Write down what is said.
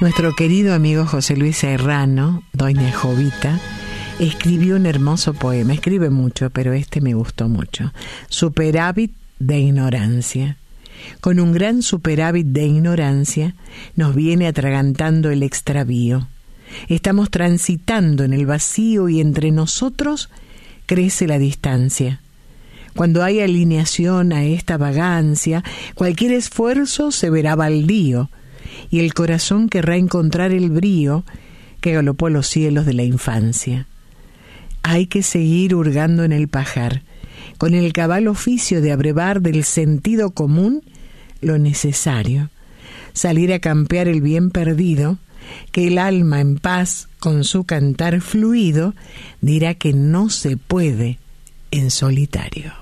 Nuestro querido amigo José Luis Serrano, Doña Jovita, escribió un hermoso poema. Escribe mucho, pero este me gustó mucho. Superávit de ignorancia. Con un gran superávit de ignorancia nos viene atragantando el extravío. Estamos transitando en el vacío y entre nosotros crece la distancia. Cuando hay alineación a esta vagancia, cualquier esfuerzo se verá baldío y el corazón querrá encontrar el brío que galopó los cielos de la infancia. Hay que seguir hurgando en el pajar, con el cabal oficio de abrevar del sentido común lo necesario, salir a campear el bien perdido, que el alma en paz con su cantar fluido dirá que no se puede en solitario.